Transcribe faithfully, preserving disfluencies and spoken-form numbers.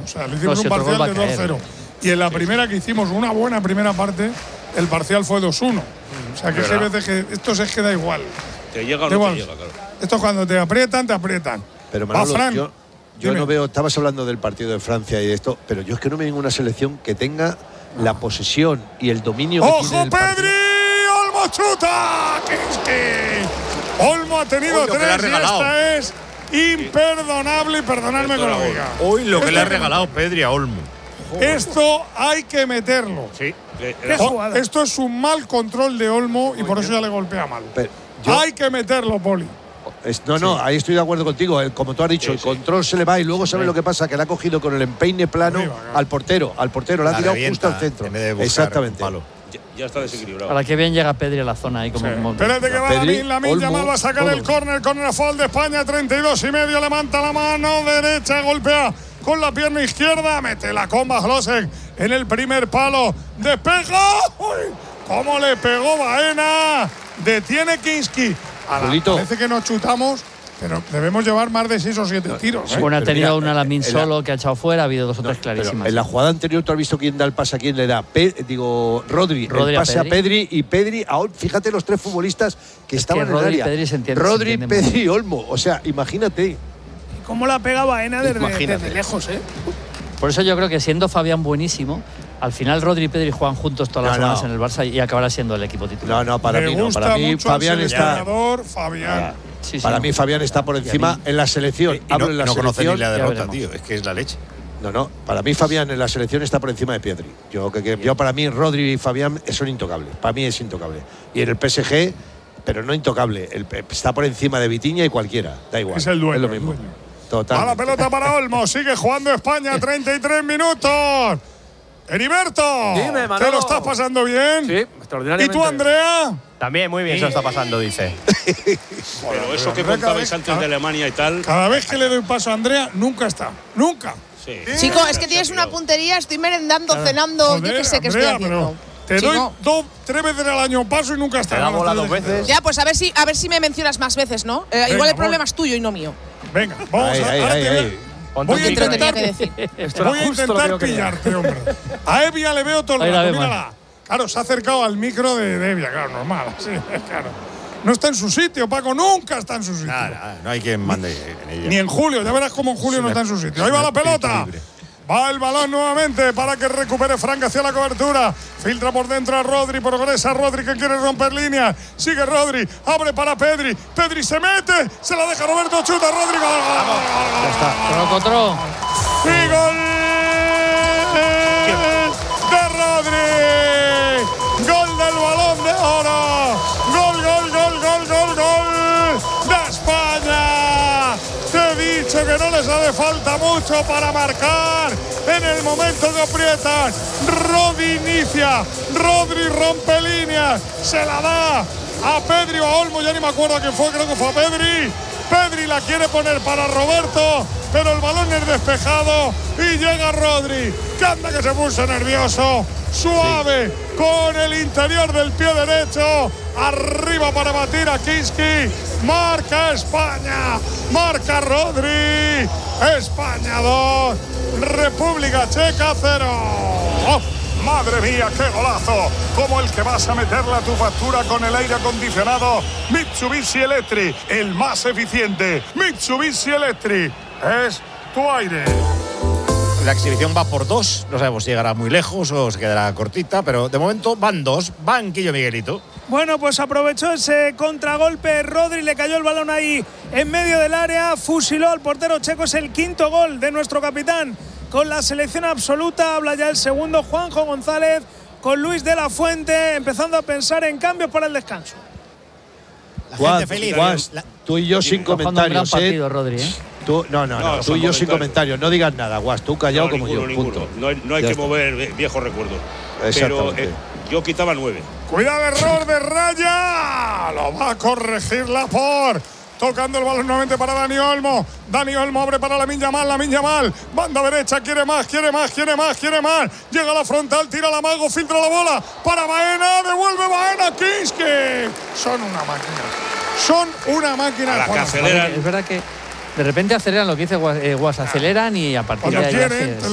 O sea, le hicimos no, si un parcial de dos cero. Y en la sí, primera sí. que hicimos una buena primera parte, el parcial fue dos uno. O sea, que hay veces que esto se queda igual. Te llega o no te llega, claro. Esto cuando te aprietan, te aprietan. Pero Manolo, Va, yo, yo no veo, estabas hablando del partido de Francia y de esto, pero yo es que no me veo ninguna selección que tenga la posesión y el dominio que ¡Ojo, tiene el Pedri! ¡Olmo chuta! ¡Quisqui! Olmo ha tenido Uy, tres y esta es imperdonable y perdonadme que lo diga. Hoy lo que este le ha regalado Pedri a Olmo. Esto hay que meterlo. Sí. Esto es un mal control de Olmo y por eso ya le golpea mal. Pero yo, hay que meterlo, Poli. Es, no, no, sí. ahí estoy de acuerdo contigo. El, como tú has dicho, sí, el sí. control se le va y luego sabe sí. lo que pasa, que le ha cogido con el empeine plano sí, al portero. Al portero, le ha tirado justo al centro. Exactamente. Ya, ya está desequilibrado. Para que bien llega Pedri a la zona ahí como sí. un Espérate que va Pedri, la Lamine Yamal, va a sacar todos. el córner, córner a favor de España, treinta y dos y medio, levanta la mano derecha, golpea con la pierna izquierda, mete la comba Hlosek en el primer palo, despega. ¡Uy! ¿Cómo le pegó Baena? Detiene Kinski. Parece que nos chutamos, pero debemos llevar más de seis o siete tiros. ¿eh? Bueno, ha tenido una Lamine solo que ha echado fuera, ha habido dos o tres no, clarísimas. En la jugada anterior tú has visto quién da el pase a quién le da. Pe, digo, Rodri, Rodri el pase a Pedri. a Pedri y Pedri. A, fíjate los tres futbolistas que es estaban que en el área. Pedri se entiende, Rodri, se entiende Pedri y Olmo. O sea, imagínate. ¿Cómo la pega Baena desde, desde lejos, eh? Por eso yo creo que siendo Fabián buenísimo, al final Rodri y Pedri juegan juntos todas las semanas no. en el Barça y acabará siendo el equipo titular. No, no, para Me mí no. Para mí Fabián está. Fabián. Sí, sí. Para mí Fabián está por encima en la selección. Y no, Hablo en la no selección. conoce ni la derrota, tío. Es que es la leche. No, no. Para mí Fabián en la selección está por encima de Pedri. Yo, que, que, yo para mí Rodri y Fabián son intocables. Para mí es intocable. Y en el P S G, pero no intocable. El, está por encima de Vitinha y cualquiera. Da igual. Es el dueño. Es lo mismo. Total. A la pelota para Olmo. Sigue jugando España. treinta y tres minutos. Heriberto, Dime, ¿te lo estás pasando bien? Sí, extraordinariamente. ¿Y tú, Andrea? También, muy bien, sí. se lo está pasando, dice. Pero eso que contabais antes de Alemania y tal. Cada vez que le doy paso a Andrea, nunca está. Nunca. Sí. Chico, es que tienes una puntería, estoy merendando, claro. cenando, Joder, yo qué sé qué estoy haciendo. Te doy dos, tres veces al año paso y nunca está. Te da bola dos veces. Ya, pues a ver si, a ver si me mencionas más veces, ¿no? Eh, Venga, igual el problema es tuyo y no mío. Venga, vamos ay, a ay, ay, ay. Voy a intentar, tenía que decir. Voy a intentar pillarte, hombre. A Evia le veo todo el rato, mírala. Claro, se ha acercado al micro de, de Evia, claro, normal. Sí, claro. No está en su sitio, Paco, nunca está en su sitio. Nada, no hay quien mande en ella. Ni en Julio, ya verás cómo en Julio no está en su sitio. Ahí va la pelota. Va el balón nuevamente para que recupere Frank hacia la cobertura. Filtra por dentro a Rodri, progresa Rodri que quiere romper líneas. Sigue Rodri, abre para Pedri. Pedri se mete, se la deja Roberto, chuta Rodri. Gol, gol, gol, ya está. Trocotro. Y gol de Rodri. Gol del Balón de Oro. Gol, gol, gol, gol, gol, gol de España. Te he dicho que no les hace falta mucho para marcar en el momento que aprietan. Rodri inicia, Rodri rompe líneas, se la da a Pedri o a Olmo, ya ni me acuerdo a quién fue, creo que fue a Pedri. Pedri la quiere poner para Roberto, pero el balón es despejado y llega Rodri, que anda que se puso nervioso, suave, sí. con el interior del pie derecho, arriba para batir a Kinski. Marca España, marca Rodri. España dos, República Checa cero. ¡Oh! ¡Madre mía, qué golazo! Como el que vas a meterle a tu factura con el aire acondicionado Mitsubishi Electric, el más eficiente. Mitsubishi Electric es tu aire. La exhibición va por dos, no sabemos si llegará muy lejos o se quedará cortita, pero de momento van dos. Banquillo Miguelito. Bueno, pues aprovechó ese contragolpe Rodri, le cayó el balón ahí en medio del área, fusiló al portero checo, es el quinto gol de nuestro capitán con la selección absoluta. Habla ya el segundo Juanjo González con Luis de la Fuente, empezando a pensar en cambios para el descanso. La Guas, gente feliz. Guas, la... Tú y yo sí, sin comentarios. Un gran partido, Rodri, ¿eh? Tú, no, no, no, no tú y yo sin comentarios. No digas nada, Guas. Tú callado no, ninguno, como yo. Punto. No hay, no hay que está. mover viejos recuerdos. Pero eh, yo quitaba nueve. Cuidado, error de Raya. Lo va a corregir Laporte. Tocando el balón nuevamente para Dani Olmo. Dani Olmo abre para Lamine Yamal. Lamine Yamal. Banda derecha. Quiere más, quiere más, quiere más, quiere más. Llega a la frontal, tira la mago, filtra la bola. Para Baena. Devuelve Baena. Kinski. Son una máquina. Son una máquina. A la que aceleran. Es verdad que de repente aceleran lo que dice Guas, eh, Guas aceleran y a partir de ahí.